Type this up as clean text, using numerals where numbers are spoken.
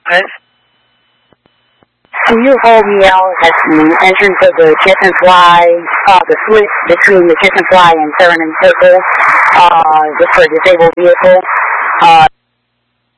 Yes. Can you hold me out at the entrance of the Kiss and Fly, the switch between the Kiss and Fly and Turn and Circle, just for a disabled vehicle?